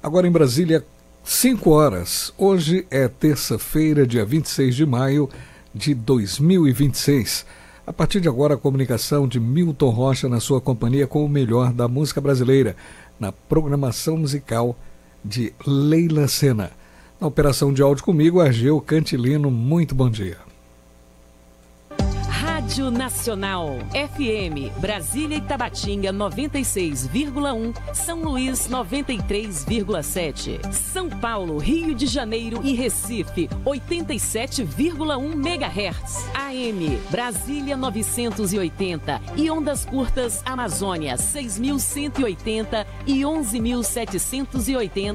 Agora em Brasília, 5 horas. Hoje é terça-feira, dia 26 de maio de 2026. A partir de agora, a comunicação de Milton Rocha na sua companhia com o melhor da música brasileira, na programação musical de Leila Sena. Na operação de áudio comigo, Argeu Cantilino. Muito bom dia. Rádio Nacional, FM, Brasília e Tabatinga 96,1, São Luís 93,7, São Paulo, Rio de Janeiro e Recife 87,1 MHz, AM, Brasília 980 e ondas curtas Amazônia 6.180 e 11.780